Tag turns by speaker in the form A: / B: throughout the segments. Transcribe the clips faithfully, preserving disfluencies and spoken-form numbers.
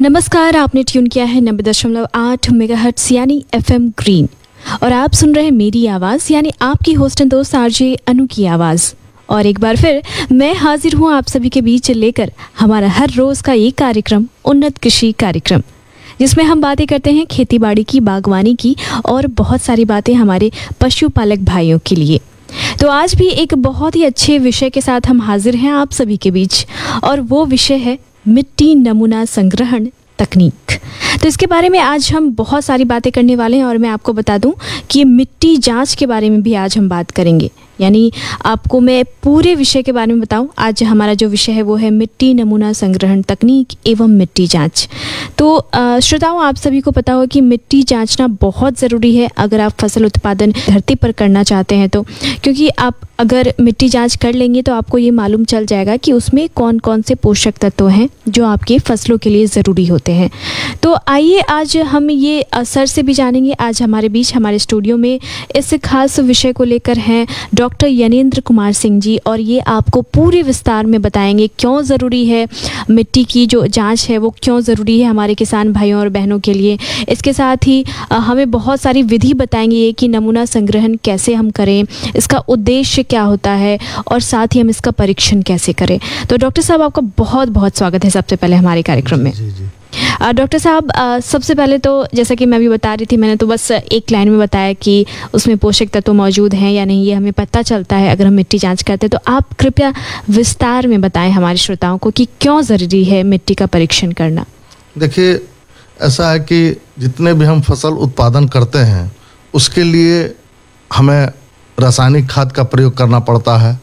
A: नमस्कार, आपने ट्यून किया है नब्बे दशमलव आठ मेगाहर्ट्ज यानी एफएम ग्रीन और आप सुन रहे हैं मेरी आवाज़ यानी आपकी होस्ट एंड दोस्त आरजे अनु की आवाज़। और एक बार फिर मैं हाजिर हूँ आप सभी के बीच लेकर हमारा हर रोज़ का ये कार्यक्रम उन्नत कृषि कार्यक्रम, जिसमें हम बातें करते हैं खेती बाड़ी की, बागवानी की और बहुत सारी बातें हमारे पशुपालक भाइयों के लिए। तो आज भी एक बहुत ही अच्छे विषय के साथ हम हाजिर हैं आप सभी के बीच और वो विषय है मिट्टी नमूना संग्रहण तकनीक। तो इसके बारे में आज हम बहुत सारी बातें करने वाले हैं और मैं आपको बता दूं कि मिट्टी जांच के बारे में भी आज हम बात करेंगे। यानी आपको मैं पूरे विषय के बारे में बताऊं। आज हमारा जो विषय है वो है मिट्टी नमूना संग्रहण तकनीक एवं मिट्टी जांच। तो श्रोताओं, आप सभी को पता हो कि मिट्टी जांचना बहुत ज़रूरी है अगर आप फसल उत्पादन धरती पर करना चाहते हैं तो, क्योंकि आप अगर मिट्टी जांच कर लेंगे तो आपको ये मालूम चल जाएगा कि उसमें कौन कौन से पोषक तत्व हैं जो आपके फसलों के लिए ज़रूरी होते हैं। तो आइए आज हम ये सर से भी जानेंगे। आज हमारे बीच हमारे स्टूडियो में इस खास विषय को लेकर हैं डॉक्टर यनेंद्र कुमार सिंह जी और ये आपको पूरे विस्तार में बताएंगे क्यों ज़रूरी है मिट्टी की जो जांच है वो क्यों ज़रूरी है हमारे किसान भाइयों और बहनों के लिए। इसके साथ ही हमें बहुत सारी विधि बताएंगे ये कि नमूना संग्रहण कैसे हम करें, इसका उद्देश्य क्या होता है और साथ ही हम इसका परीक्षण कैसे करें। तो डॉक्टर साहब, आपका बहुत बहुत स्वागत है सबसे पहले हमारे कार्यक्रम में।
B: जी जी।
A: डॉक्टर साहब, सबसे पहले तो जैसा कि मैं भी बता रही थी, मैंने तो बस एक लाइन में बताया कि उसमें पोषक तत्व मौजूद हैं या नहीं, ये हमें पता चलता है अगर हम मिट्टी जांच करते हैं। तो आप कृपया विस्तार में बताएं हमारे श्रोताओं को कि क्यों ज़रूरी है मिट्टी का परीक्षण करना।
B: देखिए, ऐसा है कि जितने भी हम फसल उत्पादन करते हैं उसके लिए हमें रासायनिक खाद का प्रयोग करना पड़ता है,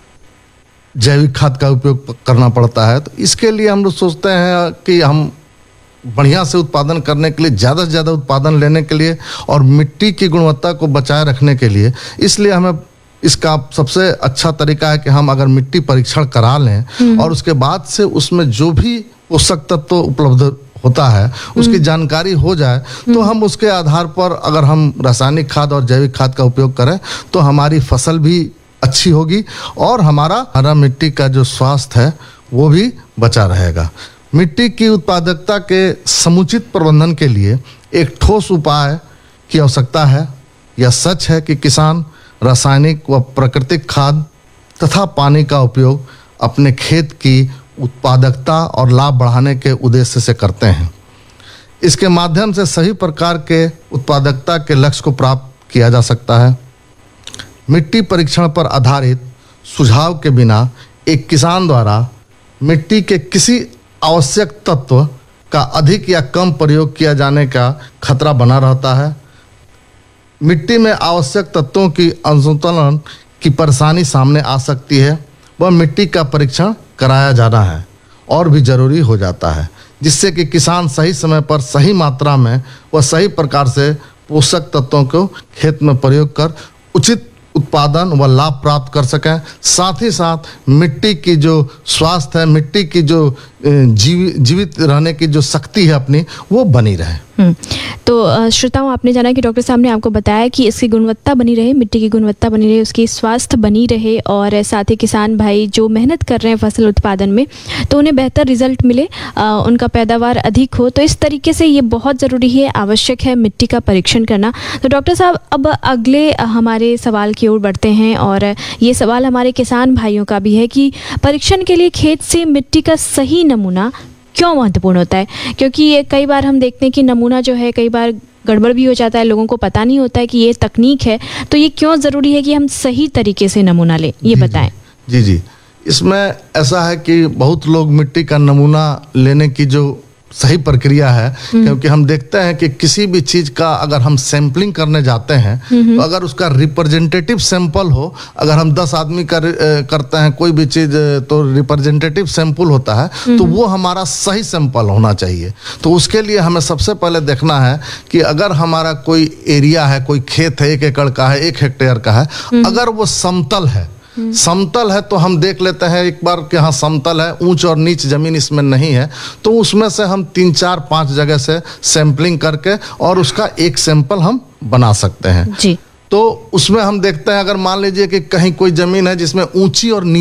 B: जैविक खाद का उपयोग करना पड़ता है। तो इसके लिए हम लोग सोचते हैं कि हम बढ़िया से उत्पादन करने के लिए, ज़्यादा से ज़्यादा उत्पादन लेने के लिए और मिट्टी की गुणवत्ता को बचाए रखने के लिए, इसलिए हमें इसका सबसे अच्छा तरीका है कि हम अगर मिट्टी परीक्षण करा लें और उसके बाद से उसमें जो भी पोषक तत्व उपलब्ध होता है उसकी जानकारी हो जाए तो हम उसके आधार पर अगर हम रासायनिक खाद और जैविक खाद का उपयोग करें तो हमारी फसल भी अच्छी होगी और हमारा हरा मिट्टी का जो स्वास्थ्य है वो भी बचा रहेगा। मिट्टी की उत्पादकता के समुचित प्रबंधन के लिए एक ठोस उपाय की आवश्यकता है। यह सच है कि किसान रासायनिक व प्राकृतिक खाद तथा पानी का उपयोग अपने खेत की उत्पादकता और लाभ बढ़ाने के उद्देश्य से करते हैं। इसके माध्यम से सही प्रकार के उत्पादकता के लक्ष्य को प्राप्त किया जा सकता है। मिट्टी परीक्षण पर आधारित सुझाव के बिना एक किसान द्वारा मिट्टी के किसी आवश्यक तत्व का अधिक या कम प्रयोग किया जाने का खतरा बना रहता है। मिट्टी में आवश्यक तत्वों की असंतुलन की परेशानी सामने आ सकती है। वह मिट्टी का परीक्षण कराया जाना है और भी ज़रूरी हो जाता है, जिससे कि किसान सही समय पर सही मात्रा में व सही प्रकार से पोषक तत्वों को खेत में प्रयोग कर उचित उत्पादन व लाभ प्राप्त कर सकें। साथ ही साथ मिट्टी की जो स्वास्थ्य है, मिट्टी की जो जीव जीवित रहने की जो शक्ति है अपनी, वो बनी रहे।
A: तो श्रोताओं, आपने जाना कि डॉक्टर साहब ने आपको बताया कि इसकी गुणवत्ता बनी रहे, मिट्टी की गुणवत्ता बनी रहे, उसकी स्वास्थ्य बनी रहे और साथ ही किसान भाई जो मेहनत कर रहे हैं फसल उत्पादन में तो उन्हें बेहतर रिजल्ट मिले, आ, उनका पैदावार अधिक हो। तो इस तरीके से ये बहुत ज़रूरी है, आवश्यक है मिट्टी का परीक्षण करना। तो डॉक्टर साहब, अब अगले हमारे सवाल की ओर बढ़ते हैं और ये सवाल हमारे किसान भाइयों का भी है कि परीक्षण के लिए खेत से मिट्टी का सही नमूना क्यों महत्वपूर्ण होता है। क्योंकि ये कई बार हम देखते हैं कि नमूना जो है कई बार गड़बड़ भी हो जाता है, लोगों को पता नहीं होता है कि ये तकनीक है। तो ये क्यों ज़रूरी है कि हम सही तरीके से नमूना लें, ये बताएं।
B: जी जी। इसमें ऐसा है कि बहुत लोग मिट्टी का नमूना लेने की जो सही प्रक्रिया है, क्योंकि हम देखते हैं कि किसी भी चीज़ का अगर हम सैंपलिंग करने जाते हैं तो अगर उसका रिप्रेजेंटेटिव सैंपल हो, अगर हम दस आदमी का करते हैं कोई भी चीज़ तो रिप्रेजेंटेटिव सैंपल होता है तो वो हमारा सही सैंपल होना चाहिए। तो उसके लिए हमें सबसे पहले देखना है कि अगर हमारा कोई एरिया है, कोई खेत है, एक एकड़ का है, एक हेक्टेयर का है, अगर वो समतल है समतल है तो हम देख लेते हैं एक बार कि हाँ समतल है, ऊंच और नीच जमीन इसमें नहीं है, तो उसमें से हम तीन चार पांच जगह से सैंपलिंग करके और उसका एक सैंपल हम बना सकते हैं जी। तो उसमें हम देखते हैं अगर मान लीजिए कि कहीं कोई जमीन है जिसमें ऊंची और